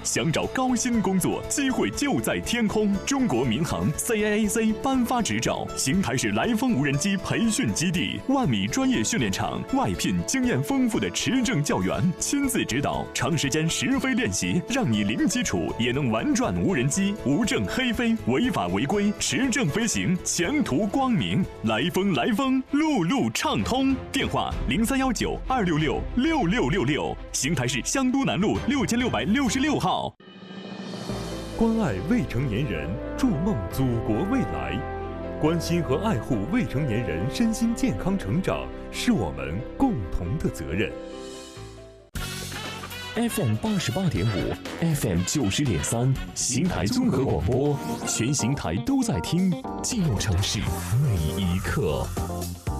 想找高薪工作，机会就在天空。中国民航 CAAC 颁发执照，邢台市来风无人机培训基地，万米专业训练场，外聘经验丰富的持证教员，亲自指导，长时间实飞练习，让你零基础也能玩转无人机，无证黑飞，违法违规，持证飞行，前途光明。来风，路路畅通。电话0319-266-6666，邢台市香都南路6666号。 关爱未成年人，筑梦祖国未来。关心和爱护未成年人身心健康成长，是我们共同的责任。 FM 88.5 ，FM 90.3，邢台综合广播，全邢台都在听，记录城市每一刻。